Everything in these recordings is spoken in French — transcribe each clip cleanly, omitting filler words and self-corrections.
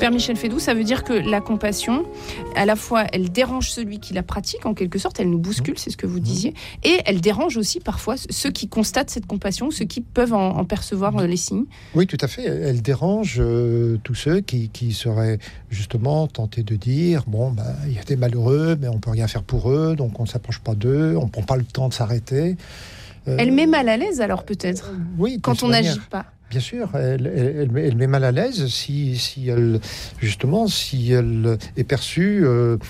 Père Michel Fédoux, ça veut dire que la compassion, à la fois, elle dérange celui qui la pratique, en quelque sorte, elle nous bouscule, c'est ce que vous disiez, et elle dérange aussi parfois ceux qui constatent cette compassion, ceux qui peuvent en percevoir les signes. Oui, tout à fait. Elle dérange tous ceux qui seraient justement tentés de dire, il y a des malheureux, mais on peut rien faire pour eux, donc on ne s'approche pas d'eux, on ne prend pas le temps de s'arrêter. Elle met mal à l'aise alors peut-être, oui, quand on n'agit pas. Bien sûr, elle met mal à l'aise si elle est perçue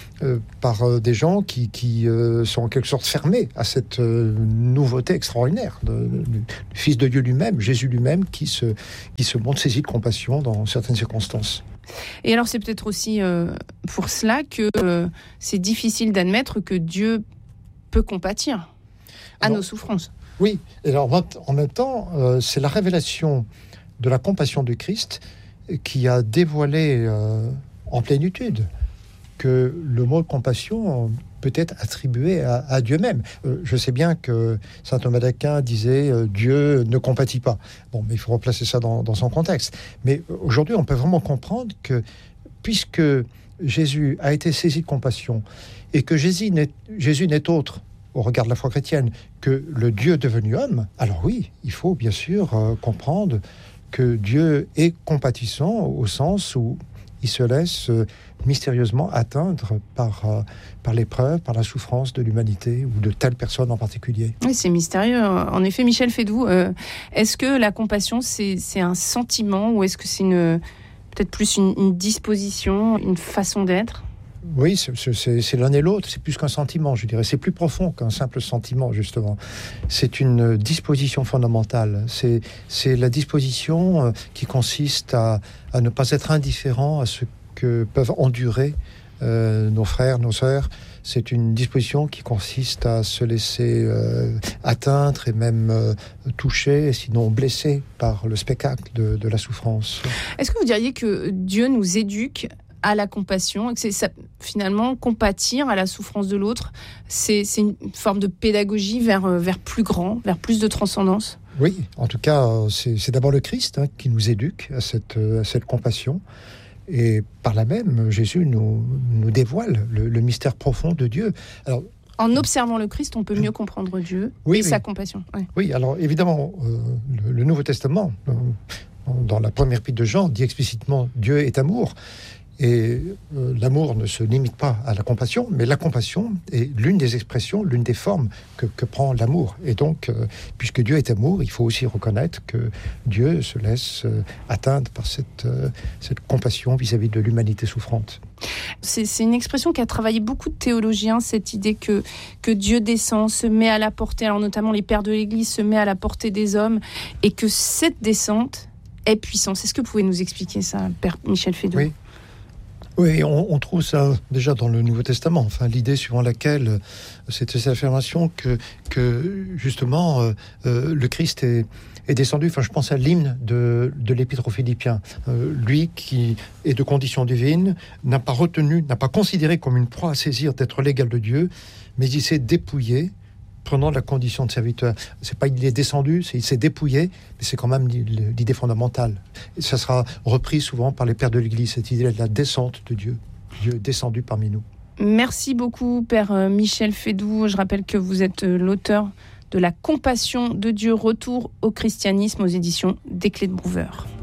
par des gens qui sont en quelque sorte fermés à cette nouveauté extraordinaire du Fils de Dieu lui-même, Jésus lui-même, qui se montre saisi de compassion dans certaines circonstances. Et alors c'est peut-être aussi pour cela que c'est difficile d'admettre que Dieu peut compatir à nos souffrances. Oui, et alors en même temps, c'est la révélation de la compassion du Christ qui a dévoilé en plénitude que le mot compassion peut être attribué à Dieu même. Je sais bien que saint Thomas d'Aquin disait Dieu ne compatit pas. Mais il faut replacer ça dans son contexte. Mais aujourd'hui, on peut vraiment comprendre que puisque Jésus a été saisi de compassion et que Jésus n'est autre au regard de la foi chrétienne, que le Dieu devenu homme, alors oui, il faut bien sûr comprendre que Dieu est compatissant au sens où il se laisse mystérieusement atteindre par l'épreuve, par la souffrance de l'humanité ou de telle personne en particulier. Oui, c'est mystérieux. En effet, Michel Fédoux, est-ce que la compassion, c'est un sentiment ou est-ce que c'est peut-être plus une disposition, une façon d'être ? Oui, c'est l'un et l'autre, c'est plus qu'un sentiment, je dirais. C'est plus profond qu'un simple sentiment, justement. C'est une disposition fondamentale. C'est la disposition qui consiste à ne pas être indifférent à ce que peuvent endurer nos frères, nos sœurs. C'est une disposition qui consiste à se laisser atteindre et même toucher, sinon blesser par le spectacle de la souffrance. Est-ce que vous diriez que Dieu nous éduque à la compassion, et que c'est ça, finalement, compatir à la souffrance de l'autre, c'est une forme de pédagogie vers plus grand, vers plus de transcendance ? Oui, en tout cas, c'est d'abord le Christ qui nous éduque à cette compassion. Et par là même, Jésus nous dévoile le mystère profond de Dieu. Alors, en observant le Christ, on peut mieux comprendre Dieu et sa compassion. Oui. Oui, alors évidemment, le Nouveau Testament, dans la première épître de Jean, dit explicitement « Dieu est amour ». Et l'amour ne se limite pas à la compassion, mais la compassion est l'une des expressions, l'une des formes que prend l'amour. Et donc, puisque Dieu est amour, il faut aussi reconnaître que Dieu se laisse atteindre par cette compassion vis-à-vis de l'humanité souffrante. C'est une expression qui a travaillé beaucoup de théologiens, cette idée que Dieu descend, se met à la portée, alors notamment les pères de l'Église, se met à la portée des hommes, et que cette descente est puissante. Est-ce que vous pouvez nous expliquer ça, Père Michel Fédoux ? Oui, on trouve ça déjà dans le Nouveau Testament. Enfin, l'idée suivant laquelle c'était cette affirmation que justement le Christ est descendu. Enfin, je pense à l'hymne de l'Épître aux Philippiens. Lui qui est de condition divine n'a pas considéré comme une proie à saisir d'être l'égal de Dieu, mais il s'est dépouillé, prenant la condition de serviteur. C'est pas il est descendu, il s'est dépouillé, mais c'est quand même l'idée fondamentale. Et ça sera repris souvent par les pères de l'Église, cette idée de la descente de Dieu, Dieu descendu parmi nous. Merci beaucoup, Père Michel Fédoux. Je rappelle que vous êtes l'auteur de La compassion de Dieu, retour au christianisme aux éditions des Clés de Brouwer.